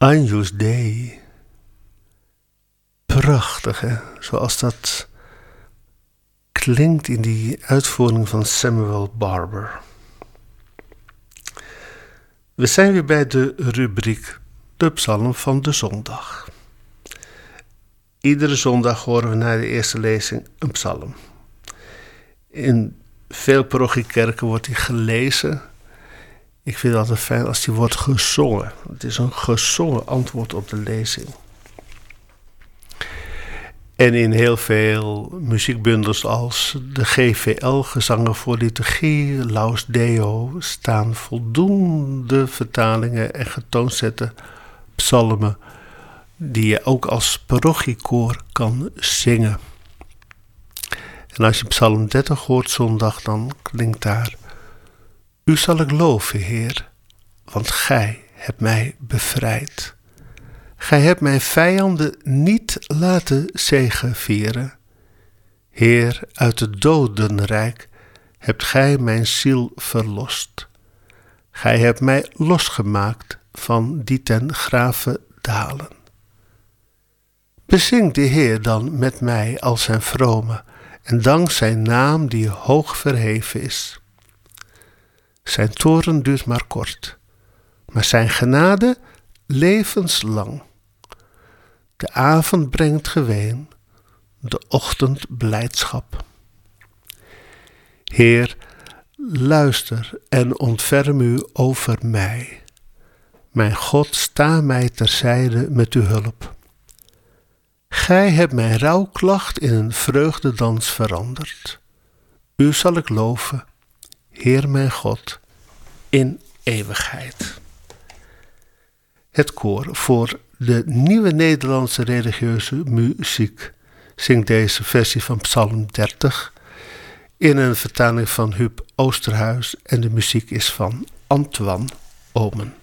Agnus Dei. Prachtig, hè? Zoals dat klinkt in die uitvoering van Samuel Barber. We zijn weer bij de rubriek De Psalm van de Zondag. Iedere zondag horen we na de eerste lezing een psalm. In veel parochiekerken wordt die gelezen. Ik vind het altijd fijn als die wordt gezongen. Het is een gezongen antwoord op de lezing. En in heel veel muziekbundels als de GVL, Gezangen voor Liturgie, Laus Deo, staan voldoende vertalingen en getoonzette psalmen die je ook als parochiekoor kan zingen. En als je psalm 30 hoort zondag, dan klinkt daar: U zal ik loven, Heer, want Gij hebt mij bevrijd. Gij hebt mijn vijanden niet laten zegevieren. Heer, uit het dodenrijk hebt Gij mijn ziel verlost. Gij hebt mij losgemaakt van die ten grave dalen. Bezing de Heer dan met mij als zijn vrome, en dank zijn naam die hoog verheven is. Zijn toorn duurt maar kort, maar zijn genade levenslang. De avond brengt geween, de ochtend blijdschap. Heer, luister en ontferm u over mij. Mijn God, sta mij terzijde met uw hulp. Gij hebt mijn rouwklacht in een vreugdedans veranderd. U zal ik loven, Heer mijn God, in eeuwigheid. Het koor voor de Nieuwe Nederlandse Religieuze Muziek zingt deze versie van Psalm 30 in een vertaling van Huub Oosterhuis en de muziek is van Antoine Omen.